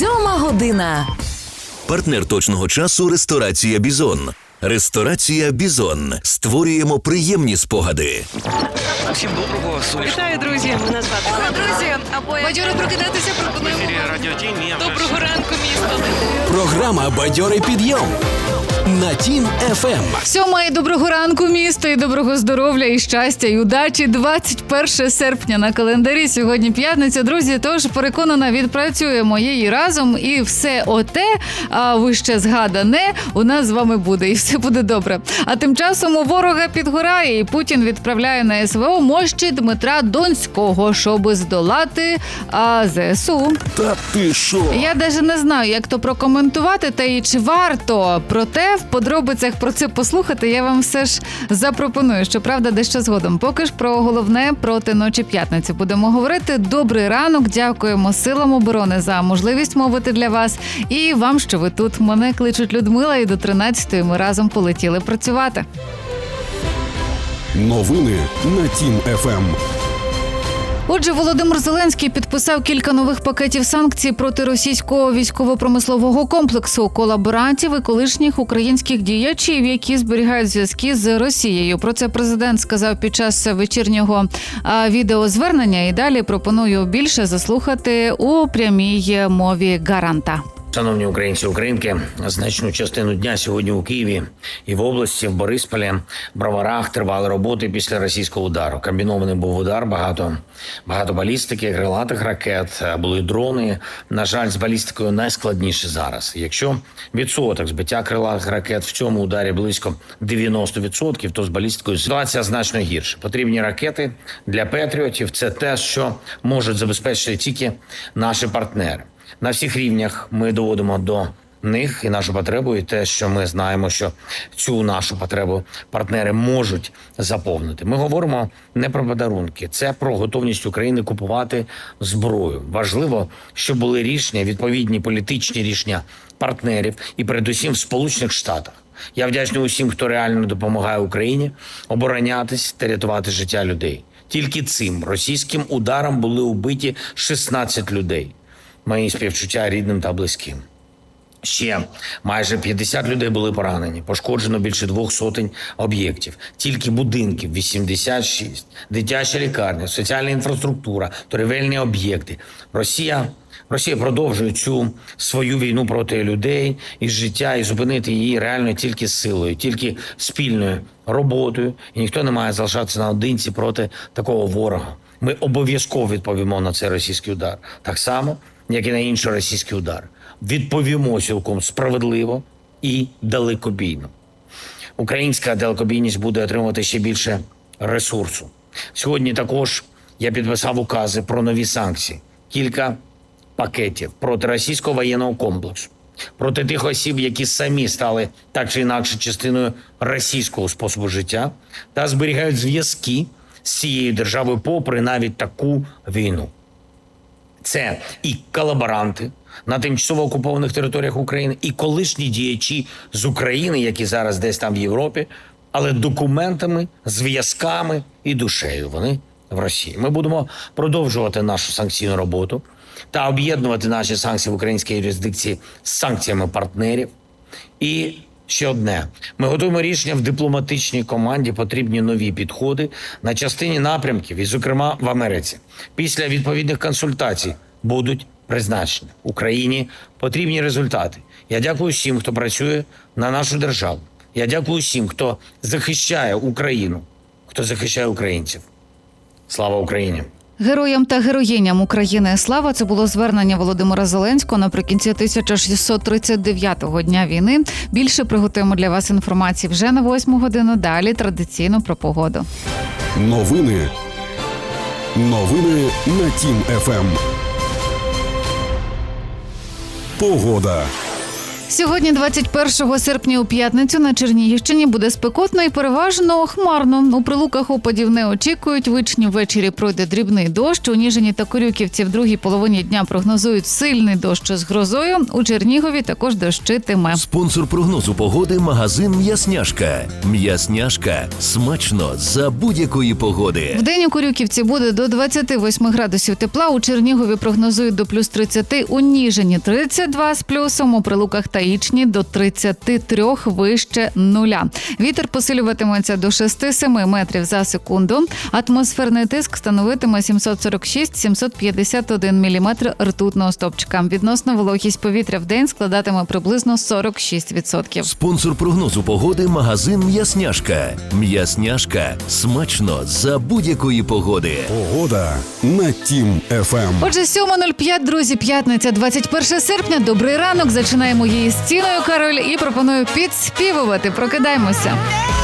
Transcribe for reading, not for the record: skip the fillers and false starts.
7:00. Партнер точного часу – ресторація «Бізон». Ресторація «Бізон». Створюємо приємні спогади. Всім доброго, сонячного. Вітаю, друзі! Мене звати Олена, друзі! Бадьоро прокидатися пропонуємо. В ефірі Радіо Тінь. Доброго ранку, місто! Програма «Бадьорий підйом» на Тім ФМ. 7:00 і доброго ранку, місто, і доброго здоров'я, і щастя, і удачі. 21 серпня на календарі, сьогодні п'ятниця, друзі, тож переконана, відпрацюємо її разом, і все оте, вище згадане, у нас з вами буде, і все буде добре. А тим часом у ворога підгорає, і Путін відправляє на СВО мощі Дмитра Донського, щоб здолати ЗСУ. Та ти що? Я навіть не знаю, як то прокоментувати, та і чи варто. Проте в подробицях про це послухати я вам все ж запропоную. Щоправда, дещо згодом. Поки ж про головне проти ночі п'ятниці будемо говорити. Добрий ранок, дякуємо силам оборони за можливість мовити для вас. І вам, що ви тут. Мене кличуть Людмила, і до 13-ї ми разом полетіли працювати. Новини на Тім ФМ. Отже, Володимир Зеленський підписав кілька нових пакетів санкцій проти російського військово-промислового комплексу, колаборантів і колишніх українських діячів, які зберігають зв'язки з Росією. Про це президент сказав під час вечірнього відеозвернення. І далі пропоную більше заслухати у прямій мові Гаранта. Шановні українці, українки, значну частину дня сьогодні у Києві і в області, в Борисполі, Броварах тривали роботи після російського удару. Комбінований був удар, багато балістики, крилатих ракет, були дрони. На жаль, з балістикою найскладніше зараз. Якщо відсоток збиття крилатих ракет в цьому ударі близько 90%, то з балістикою ситуація значно гірша. Потрібні ракети для патріотів – це те, що можуть забезпечити тільки наші партнери. На всіх рівнях ми доводимо до них і нашу потребу, і те, що ми знаємо, що цю нашу потребу партнери можуть заповнити. Ми говоримо не про подарунки, це про готовність України купувати зброю. Важливо, щоб були рішення, відповідні політичні рішення партнерів і передусім в Сполучених Штатах. Я вдячний усім, хто реально допомагає Україні оборонятись та рятувати життя людей. Тільки цим російським ударом були убиті 16 людей. Мої співчуття рідним та близьким. Ще майже 50 людей були поранені. Пошкоджено більше 200 об'єктів. Тільки будинків 86, дитяча лікарня, соціальна інфраструктура, торгівельні об'єкти. Росія продовжує цю свою війну проти людей і життя, і зупинити її реально тільки силою, тільки спільною роботою. І ніхто не має залишатися наодинці проти такого ворога. Ми обов'язково відповімо на цей російський удар. Так само, як і на інший російський удар. Відповімо цілком справедливо і далекобійно. Українська далекобійність буде отримувати ще більше ресурсу. Сьогодні також я підписав укази про нові санкції. Кілька пакетів проти російського воєнного комплексу. Проти тих осіб, які самі стали так чи інакше частиною російського способу життя та зберігають зв'язки з цією державою попри навіть таку війну. Це і колаборанти на тимчасово окупованих територіях України, і колишні діячі з України, які зараз десь там в Європі, але документами, зв'язками і душею вони в Росії. Ми будемо продовжувати нашу санкційну роботу та об'єднувати наші санкції в українській юрисдикції з санкціями партнерів. І ще одне. Ми готуємо рішення в дипломатичній команді, потрібні нові підходи на частині напрямків, і, зокрема, в Америці. Після відповідних консультацій будуть призначені. Україні потрібні результати. Я дякую всім, хто працює на нашу державу. Я дякую всім, хто захищає Україну, хто захищає українців. Слава Україні! Героям та героїням України слава. Це було звернення Володимира Зеленського наприкінці 1639-го дня війни. Більше приготуємо для вас інформації вже на 8 годину. Далі традиційно про погоду. Новини на Тім ФМ. Погода. Сьогодні, 21 серпня у п'ятницю, на Чернігівщині буде спекотно і переважно хмарно. У Прилуках опадів не очікують. Вичні ввечері пройде дрібний дощ. У Ніжині та Корюківці в другій половині дня прогнозують сильний дощ з грозою. У Чернігові також дощитиме. Спонсор прогнозу погоди – магазин «М'ясняшка». «М'ясняшка» – смачно за будь-якої погоди. Вдень у Корюківці буде до 28 градусів тепла. У Чернігові прогнозують до плюс 30. У Ніжині 32 з плюсом. У Прилуках та Ічні до 33 вище нуля. Вітер посилюватиметься до 6-7 метрів за секунду. Атмосферний тиск становитиме 746-751 міліметр ртутного стовпчика. Відносна вологість повітря в день складатиме приблизно 46%. Спонсор прогнозу погоди – магазин «М'ясняшка». «М'ясняшка» – смачно за будь-якої погоди. Погода на Тім ФМ. Отже, 7:05, друзі, п'ятниця, 21 серпня. Добрий ранок. Зачинаємо її з Тіною Кароль і пропоную підспівувати. Прокидаймося.